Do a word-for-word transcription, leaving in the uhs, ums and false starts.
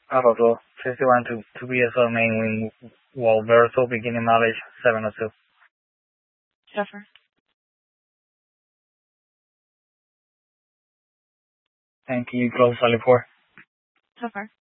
Alpha Flow, fifty-one to, to B S L main wing, wall Verso, beginning mileage seven oh two. Suffer. And can you close Valley four? Suffer.